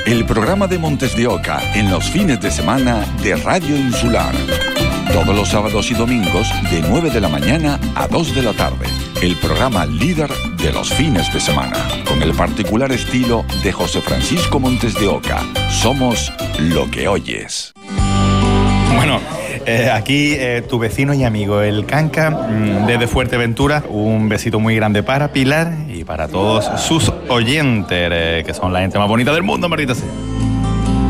el programa de Montes de Oca en los fines de semana de Radio Insular. Todos los sábados y domingos de 9 de la mañana a 2 de la tarde. El programa líder de los fines de semana. Con el particular estilo de José Francisco Montes de Oca. Somos lo que oyes. Bueno, aquí tu vecino y amigo, el Canca, desde Fuerteventura. Un besito muy grande para Pilar y para todos sus oyentes, que son la gente más bonita del mundo, maldita sea.